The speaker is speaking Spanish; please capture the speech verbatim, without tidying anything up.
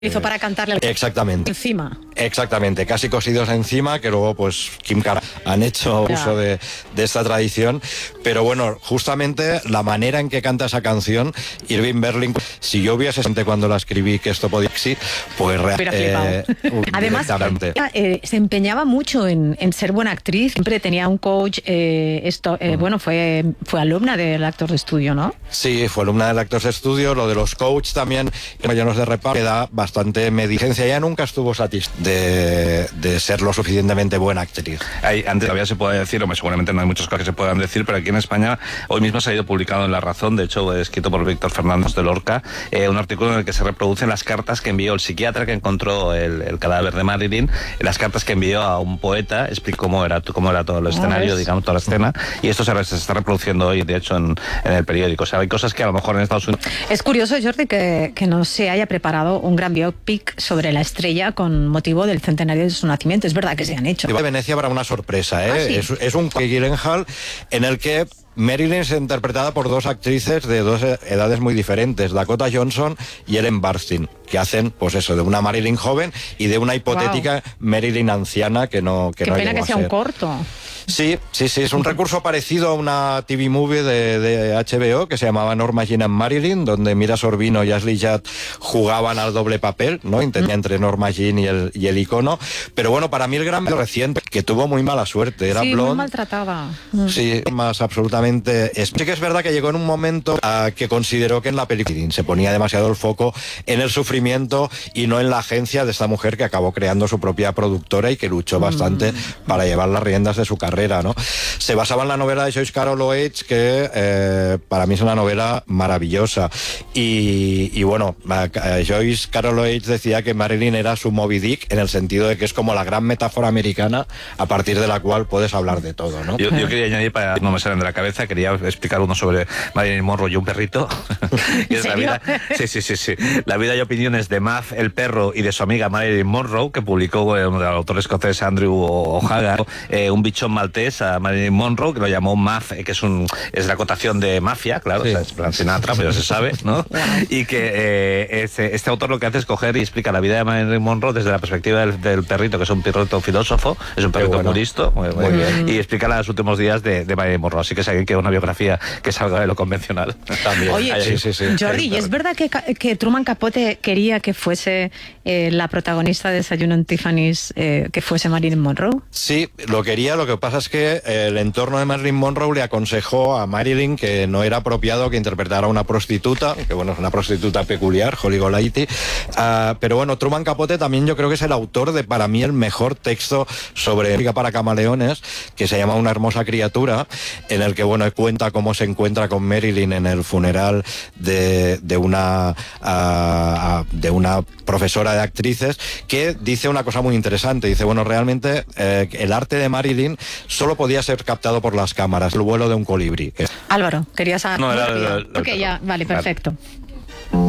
hizo para cantarle exactamente encima. Exactamente, casi cosidos encima, que luego pues Kim Kardashian han hecho ya. uso de, de esta tradición. Pero bueno, justamente la manera en que canta esa canción, Irving Berlin, si yo hubiese sentido cuando la escribí que esto podía sí, pues eh, además eh, se empeñaba mucho en, en ser buena actriz, siempre tenía un coach, eh, esto, eh, uh-huh. bueno, fue, fue alumna del actor de estudio, ¿no? Sí, fue alumna del actor de estudio, lo de los coach también, llenos de reparto, que da bastante medicencia. Ella nunca estuvo satisfecha de, de ser lo suficientemente buena actriz. Hay, antes todavía se puede decir, hombre, seguramente no hay muchas cosas que se puedan decir, pero aquí en España hoy mismo se ha ido publicado en La Razón, de hecho escrito por Víctor Fernández de Lorca, eh, un artículo en el que se reproducen las cartas que envió el psiquiatra que encontró el, el cadáver de Marilyn, las cartas que envió a un poeta, explica cómo era, cómo era todo el escenario, digamos, toda la escena, y esto se, se está reproduciendo hoy, de hecho, en, en el periódico. O sea, hay cosas que a lo mejor en Estados Unidos... Es curioso, Jordi, que, que no se haya preparado un gran biopic sobre la estrella con motivo del centenario de su nacimiento. Es verdad que se han hecho. De Venecia para una sorpresa, ¿eh? ¿Ah, sí? es, es un Gyllenhaal en el que Marilyn es interpretada por dos actrices de dos edades muy diferentes, Dakota Johnson y Ellen Burstyn, que hacen, pues eso, de una Marilyn joven y de una hipotética wow. Marilyn anciana que no que Qué no pena que sea un corto. Sí, sí, sí, es un recurso parecido a una T V movie de, de H B O que se llamaba Norma Jean and Marilyn, donde Mira Sorvino y Ashley Judd jugaban al doble papel, ¿no? Entendía entre Norma Jean y el, y el icono. Pero bueno, para mí el gran reciente, que tuvo muy mala suerte, era sí, Blonde. muy maltratada. Sí, más absolutamente... Sí que es verdad que llegó en un momento uh, que consideró que en la película se ponía demasiado el foco en el sufrimiento y no en la agencia de esta mujer que acabó creando su propia productora y que luchó mm. bastante para llevar las riendas de su carrera, ¿no? Se basaba en la novela de Joyce Carol Oates, que eh, para mí es una novela maravillosa. Y, y bueno, Joyce Carol Oates decía que Marilyn era su Moby Dick, en el sentido de que es como la gran metáfora americana a partir de la cual puedes hablar de todo, ¿no? Yo, yo quería añadir, para no me salen de la cabeza, quería explicar uno sobre Marilyn Monroe y un perrito. Y es la vida, sí, sí, sí, sí. La vida y opiniones de Muff, el perro, y de su amiga Marilyn Monroe, que publicó eh, el autor escocés Andrew O'Hagan, eh, un bichón maltés a Marilyn Monroe, que lo llamó Muff, eh, que es un es la acotación de mafia, claro, sí. O sea, es plan Sinatra, pero se sabe, ¿no? Y que eh, este, este autor lo que hace es coger y explica la vida de Marilyn Monroe desde la perspectiva del, del perrito, que es un perrito filósofo, es un perrito bueno. muy listo, muy, muy, muy bien, y explica los últimos días de, de Marilyn Monroe. Así que si alguien quiere una biografía que salga de lo convencional, también. Oye, sí, sí, sí. Jordi, ¿y es verdad que, que Truman Capote quería que fuese eh, la protagonista de Desayuno en Tiffany's, eh, que fuese Marilyn Monroe? Sí, lo quería. Lo que pasa es que el entorno de Marilyn Monroe le aconsejó a Marilyn que no era apropiado que interpretara a una prostituta, que bueno, es una prostituta peculiar, Holly Golightly. Uh, pero bueno, Truman Capote también yo creo que es el autor de, para mí, el mejor texto sobre música para camaleones, que se llama Una hermosa criatura, en el que bueno cuenta cómo se encuentra con Marilyn en el funeral de, de una uh, de una profesora de actrices, que dice una cosa muy interesante. Dice, bueno, realmente eh, el arte de Marilyn solo podía ser captado por las cámaras, el vuelo de un colibrí. Álvaro, querías... No, era, era, era, ok, ya, vale, perfecto. Vale.